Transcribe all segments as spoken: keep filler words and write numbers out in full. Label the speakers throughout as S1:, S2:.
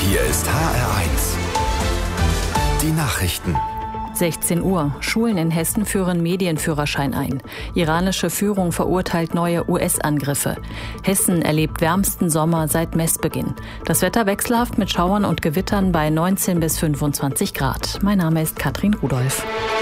S1: Hier ist H R eins. Die Nachrichten.
S2: sechzehn Uhr. Schulen in Hessen führen Medienführerschein ein. Iranische Führung verurteilt neue U S-Angriffe. Hessen erlebt wärmsten Sommer seit Messbeginn. Das Wetter wechselhaft mit Schauern und Gewittern bei neunzehn bis fünfundzwanzig Grad. Mein Name ist Katrin Rudolph.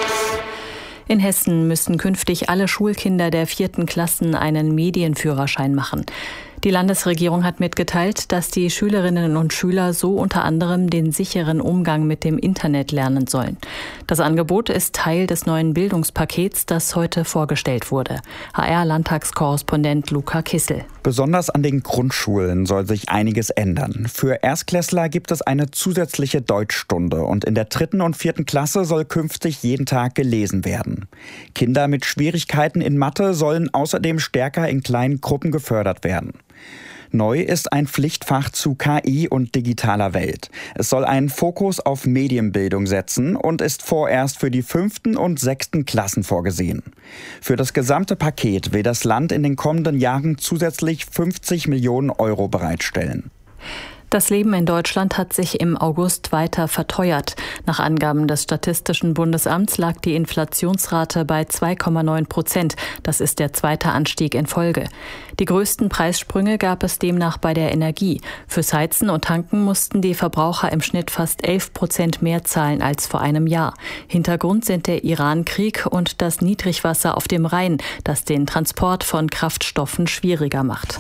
S2: In Hessen müssen künftig alle Schulkinder der vierten Klassen einen Medienführerschein machen. Die Landesregierung hat mitgeteilt, dass die Schülerinnen und Schüler so unter anderem den sicheren Umgang mit dem Internet lernen sollen. Das Angebot ist Teil des neuen Bildungspakets, das heute vorgestellt wurde. H R-Landtagskorrespondent Luca Kissel.
S3: Besonders an den Grundschulen soll sich einiges ändern. Für Erstklässler gibt es eine zusätzliche Deutschstunde und in der dritten und vierten Klasse soll künftig jeden Tag gelesen werden. Kinder mit Schwierigkeiten in Mathe sollen außerdem stärker in kleinen Gruppen gefördert werden. Neu ist ein Pflichtfach zu K I und digitaler Welt. Es soll einen Fokus auf Medienbildung setzen und ist vorerst für die fünften und sechsten Klassen vorgesehen. Für das gesamte Paket will das Land in den kommenden Jahren zusätzlich fünfzig Millionen Euro bereitstellen.
S2: Das Leben in Deutschland hat sich im August weiter verteuert. Nach Angaben des Statistischen Bundesamts lag die Inflationsrate bei zwei Komma neun Prozent. Das ist der zweite Anstieg in Folge. Die größten Preissprünge gab es demnach bei der Energie. Fürs Heizen und Tanken mussten die Verbraucher im Schnitt fast elf Prozent mehr zahlen als vor einem Jahr. Hintergrund sind der Iran-Krieg und das Niedrigwasser auf dem Rhein, das den Transport von Kraftstoffen schwieriger macht.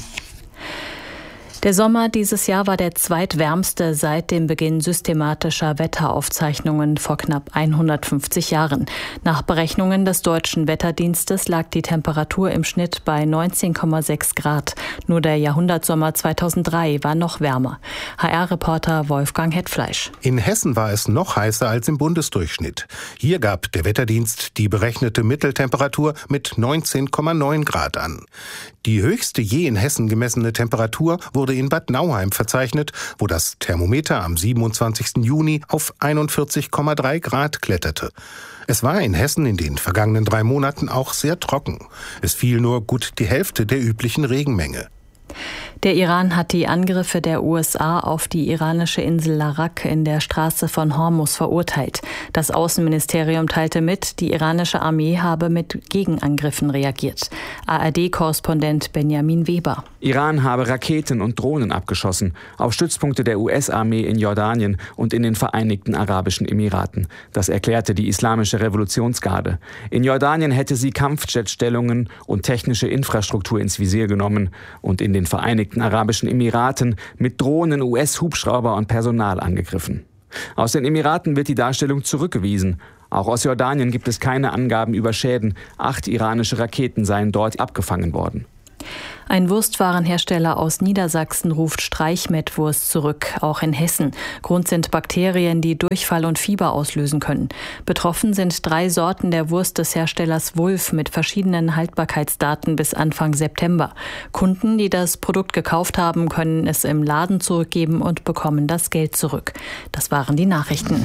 S2: Der Sommer dieses Jahr war der zweitwärmste seit dem Beginn systematischer Wetteraufzeichnungen vor knapp hundertfünfzig Jahren. Nach Berechnungen des Deutschen Wetterdienstes lag die Temperatur im Schnitt bei neunzehn Komma sechs Grad. Nur der Jahrhundertsommer zweitausenddrei war noch wärmer. H R-Reporter Wolfgang Hetfleisch.
S4: In Hessen war es noch heißer als im Bundesdurchschnitt. Hier gab der Wetterdienst die berechnete Mitteltemperatur mit neunzehn Komma neun Grad an. Die höchste je in Hessen gemessene Temperatur wurde in Bad Nauheim verzeichnet, wo das Thermometer am siebenundzwanzigsten Juni auf einundvierzig Komma drei Grad kletterte. Es war in Hessen in den vergangenen drei Monaten auch sehr trocken. Es fiel nur gut die Hälfte der üblichen Regenmenge.
S2: Der Iran hat die Angriffe der U S A auf die iranische Insel Larak in der Straße von Hormuz verurteilt. Das Außenministerium teilte mit, die iranische Armee habe mit Gegenangriffen reagiert. A R D-Korrespondent Benjamin Weber.
S5: Iran habe Raketen und Drohnen abgeschossen auf Stützpunkte der U S-Armee in Jordanien und in den Vereinigten Arabischen Emiraten. Das erklärte die Islamische Revolutionsgarde. In Jordanien hätte sie Kampfjetstellungen und technische Infrastruktur ins Visier genommen und in den Vereinigten Arabischen Emiraten mit Drohnen, U S-Hubschrauber und Personal angegriffen. Aus den Emiraten wird die Darstellung zurückgewiesen. Auch aus Jordanien gibt es keine Angaben über Schäden. Acht iranische Raketen seien dort abgefangen worden.
S2: Ein Wurstwarenhersteller aus Niedersachsen ruft Streichmettwurst zurück, auch in Hessen. Grund sind Bakterien, die Durchfall und Fieber auslösen können. Betroffen sind drei Sorten der Wurst des Herstellers Wulf mit verschiedenen Haltbarkeitsdaten bis Anfang September. Kunden, die das Produkt gekauft haben, können es im Laden zurückgeben und bekommen das Geld zurück. Das waren die Nachrichten.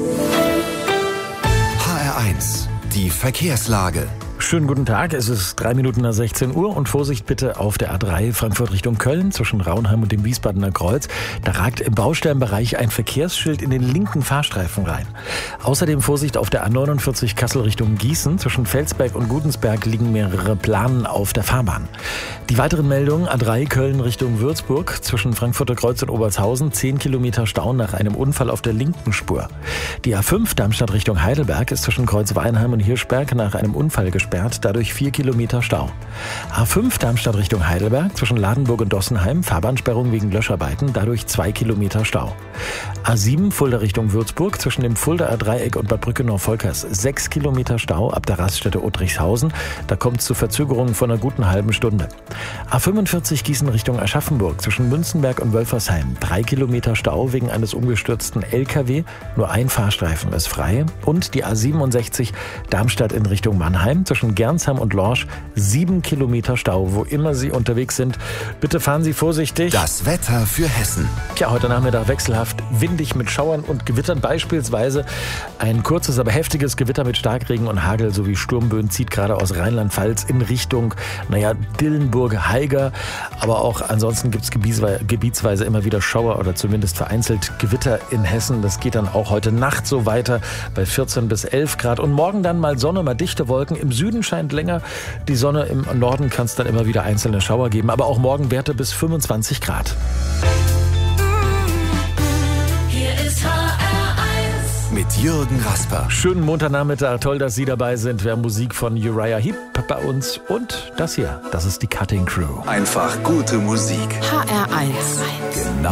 S1: H R eins, die Verkehrslage.
S6: Schönen guten Tag, es ist drei Minuten nach sechzehn Uhr und Vorsicht bitte auf der A drei Frankfurt Richtung Köln zwischen Raunheim und dem Wiesbadener Kreuz. Da ragt im Baustellenbereich ein Verkehrsschild in den linken Fahrstreifen rein. Außerdem Vorsicht auf der A neunundvierzig Kassel Richtung Gießen. Zwischen Felsberg und Gudensberg liegen mehrere Planen auf der Fahrbahn. Die weiteren Meldungen: A drei Köln Richtung Würzburg zwischen Frankfurter Kreuz und Obertshausen zehn Kilometer Stau nach einem Unfall auf der linken Spur. Die A fünf Darmstadt Richtung Heidelberg ist zwischen Kreuz Weinheim und Hirschberg nach einem Unfall gesperrt. Dadurch vier Kilometer Stau. A fünf Darmstadt Richtung Heidelberg zwischen Ladenburg und Dossenheim, Fahrbahnsperrung wegen Löscharbeiten, dadurch zwei Kilometer Stau. A sieben Fulda Richtung Würzburg zwischen dem Fuldaer Dreieck und Bad Brückenau-Volkers sechs Kilometer Stau ab der Raststätte Ottrichshausen. Da kommt es zu Verzögerungen von einer guten halben Stunde. A fünfundvierzig Gießen Richtung Aschaffenburg zwischen Münzenberg und Wölfersheim drei Kilometer Stau wegen eines umgestürzten L K W. Nur ein Fahrstreifen ist frei. Und die A siebenundsechzig Darmstadt in Richtung Mannheim zwischen zwischen Gernsheim und Lorsch sieben Kilometer Stau, wo immer Sie unterwegs sind. Bitte fahren Sie vorsichtig.
S1: Das Wetter für Hessen.
S6: Tja, heute Nachmittag wechselhaft windig mit Schauern und Gewittern. Beispielsweise ein kurzes, aber heftiges Gewitter mit Starkregen und Hagel sowie Sturmböen zieht gerade aus Rheinland-Pfalz in Richtung, naja, Dillenburg, Haiger. Aber auch ansonsten gibt es gebietsweise immer wieder Schauer oder zumindest vereinzelt Gewitter in Hessen. Das geht dann auch heute Nacht so weiter bei vierzehn bis elf Grad. Und morgen dann mal Sonne, mal dichte Wolken. Im Süden scheint länger die Sonne, im Norden kann es dann immer wieder einzelne Schauer geben. Aber auch morgen Werte bis fünfundzwanzig Grad.
S7: Hier ist H R eins.
S1: Mit Jürgen Rasper.
S6: Schönen Montagnachmittag, toll, dass Sie dabei sind. Wir haben Musik von Uriah Heep bei uns und das hier, das ist die Cutting Crew.
S1: Einfach gute Musik.
S7: H R eins.
S1: Genau.